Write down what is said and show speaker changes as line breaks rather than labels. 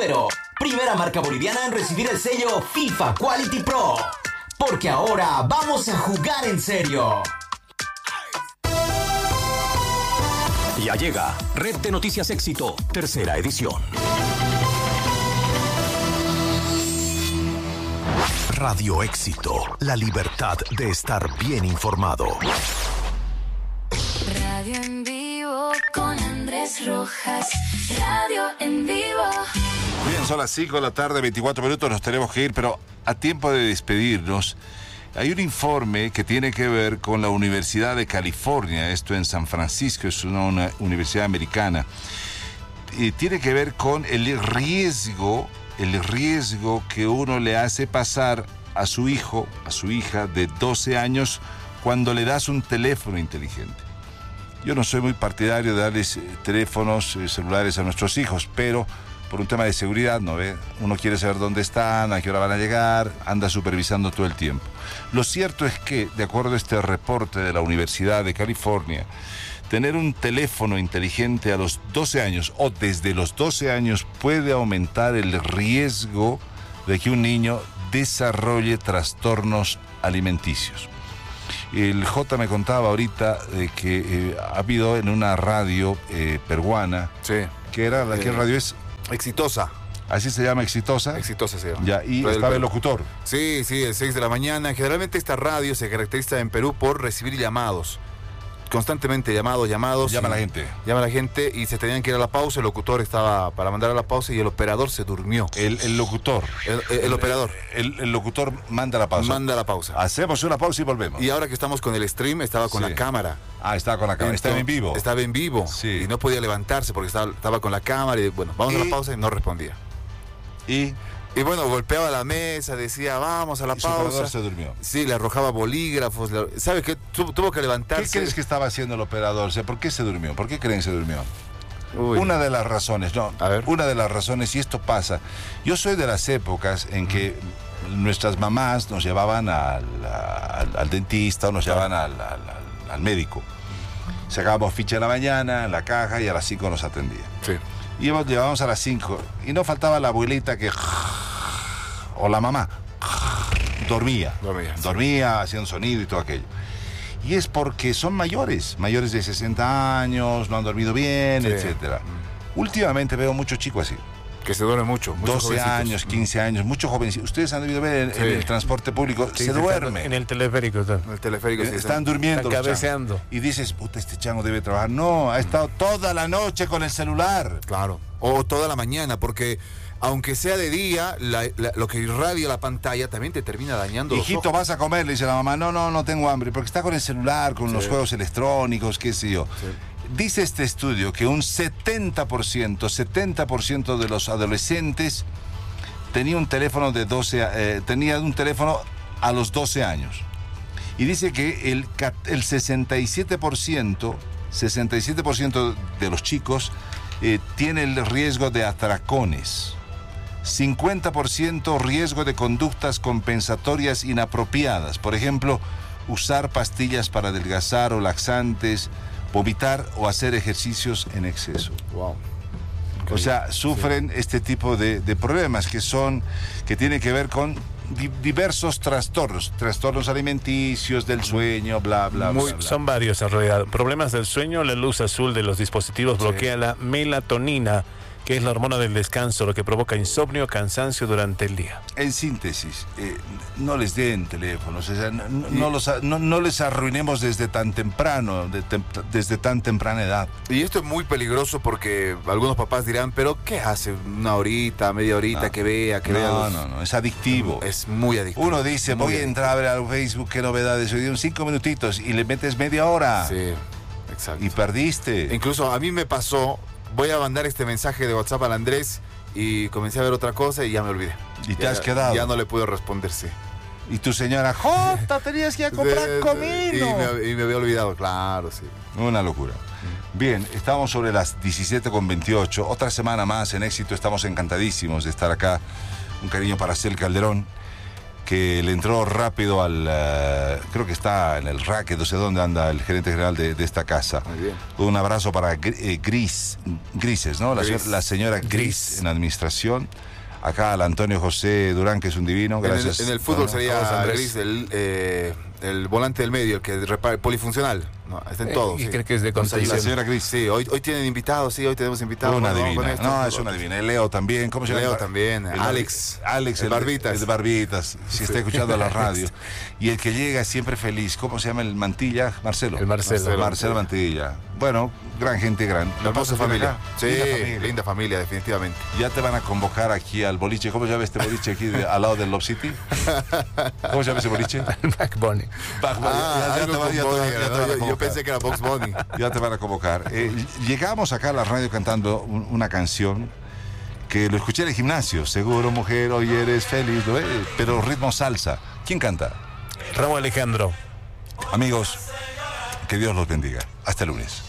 Suero, primera marca boliviana en recibir el sello FIFA Quality Pro. Porque ahora vamos a jugar en serio.
Ya llega Red de Noticias Éxito, tercera edición. Radio Éxito, la libertad de estar bien informado.
Radio en vivo con Andrés Rojas. Radio en vivo.
Bien, son las 5 de la tarde, 24 minutos, nos tenemos que ir, pero a tiempo de despedirnos, hay un informe que tiene que ver con la Universidad de California, esto en San Francisco, es una universidad americana, y tiene que ver con el riesgo que uno le hace pasar a su hijo, a su hija de 12 años cuando le das un teléfono inteligente. Yo no soy muy partidario de darles teléfonos celulares a nuestros hijos, pero por un tema de seguridad, ¿no ve? Uno quiere saber dónde están, a qué hora van a llegar, anda supervisando todo el tiempo. Lo cierto es que, de acuerdo a este reporte de la Universidad de California, tener un teléfono inteligente a los 12 años o desde los 12 años puede aumentar el riesgo de que un niño desarrolle trastornos alimenticios. El J me contaba ahorita de que ha habido en una radio peruana,
sí,
que era la que radio es
Exitosa.
¿Así se llama Exitosa?
Exitosa se llama.
Ya, y estaba el locutor.
Sí, el 6 de la mañana. Generalmente esta radio se caracteriza en Perú por recibir llamados. Constantemente llamados.
Llama a la gente.
Llama a la gente y se tenían que ir a la pausa. El locutor estaba para mandar a la pausa y el operador se durmió.
El locutor.
El operador.
El locutor manda la pausa.
Manda la pausa.
Hacemos una pausa y volvemos.
Y ahora que estamos con el stream, estaba con la cámara.
Ah, estaba con la cámara. Estaba en vivo.
Estaba en vivo.
Sí.
Y no podía levantarse porque estaba con la cámara. Y bueno, vamos a la pausa y no respondía. Y bueno, golpeaba la mesa, decía, vamos a la pausa.
Su operador se durmió.
Sí, le arrojaba bolígrafos. ¿Sabe qué? Tuvo que levantarse.
¿Qué crees que estaba haciendo el operador? O sea, ¿por qué se durmió? ¿Por qué creen que se durmió?
Uy.
Una de las razones, una de las razones, y esto pasa. Yo soy de las épocas en que nuestras mamás nos llevaban al dentista o nos llevaban al médico. Sacábamos ficha en la mañana, en la caja, y a las 5 nos atendía.
Sí.
Y llevábamos a las 5 y no faltaba la abuelita que o la mamá dormía haciendo sonido y todo aquello. Y es porque son mayores de 60 años, no han dormido bien, etcétera. Últimamente veo muchos chicos así.
Que se duermen mucho.
12 años, 15 años, muchos jovencitos. Ustedes han debido ver en el transporte público, se duermen.
En el teleférico.
En el teleférico
están durmiendo.
Están cabeceando.
Y dices, puta, este chango debe trabajar. No, ha estado toda la noche con el celular.
Claro. O toda la mañana, porque aunque sea de día, lo que irradia la pantalla también te termina dañando.
Hijito, vas a comer, le dice la mamá. No tengo hambre, porque está con el celular, con los juegos electrónicos, qué sé yo. Sí. Dice este estudio que un 70% de los adolescentes tenía un teléfono a los 12 años. Y dice que el 67% de los chicos tiene el riesgo de atracones. 50% riesgo de conductas compensatorias inapropiadas. Por ejemplo, usar pastillas para adelgazar o laxantes, vomitar o hacer ejercicios en exceso.
Wow.
O sea, sufren este tipo de problemas que tienen que ver con diversos trastornos alimenticios, del sueño, bla.
Son varios en realidad. Problemas del sueño, la luz azul de los dispositivos bloquea la melatonina, que es la hormona del descanso, lo que provoca insomnio, cansancio durante el día.
En síntesis, no les den teléfonos, o sea, no les arruinemos desde tan temprano, desde tan temprana edad.
Y esto es muy peligroso porque algunos papás dirán, pero ¿qué hace? Una horita, media horita, que vea.
No, es adictivo.
Es muy adictivo.
Uno dice, voy a entrar a ver al Facebook, qué novedades, hoy dieron 5 minutitos y le metes media hora.
Sí, exacto.
Y perdiste.
Incluso a mí me pasó. Voy a mandar este mensaje de WhatsApp al Andrés y comencé a ver otra cosa y ya me olvidé.
¿Y te has quedado?
Ya no le pude responder, sí.
Y tu señora, Jota, tenías que ir a comprar comino.
Y me había olvidado, claro, sí.
Una locura. Bien, estamos sobre las 17:28. Otra semana más en Éxito. Estamos encantadísimos de estar acá. Un cariño para Cel Calderón. que le entró rápido al... creo que está en el racket, no sé dónde anda el gerente general de esta casa.
Muy bien.
Un abrazo para Grises, ¿no? La señora Gris en administración. Acá al Antonio José Durán, que es un divino. Gracias.
En el fútbol sería Gris, el volante del medio, el que repara, polifuncional. No, está en todo.
Y creo que es de contención.
La señora Gris.
Sí, hoy tienen invitados, sí, hoy tenemos invitados.
Una divina. No, es una divina. Leo también. ¿Cómo se llama?
Leo también. Alex,
el
Barbitas.
El Barbitas, si está escuchando la radio. Y el que llega siempre feliz. ¿Cómo se llama el Mantilla? Marcelo.
El Marcelo.
Marcelo Mantilla. Bueno, gran gente, gran.
Hermosa familia. Sí, linda familia, definitivamente.
Ya te van a convocar aquí al boliche. ¿Cómo se llama este boliche aquí al lado del Love City? ¿Cómo se llama ese boliche?
Back Bunny.
Yo pensé que era Box Bunny.
Ya te van a convocar. Llegamos acá a la radio cantando una canción que lo escuché en el gimnasio. Seguro, mujer, hoy eres feliz, ¿no? Pero ritmo salsa. ¿Quién canta?
Raúl Alejandro.
Amigos, que Dios los bendiga. Hasta el lunes.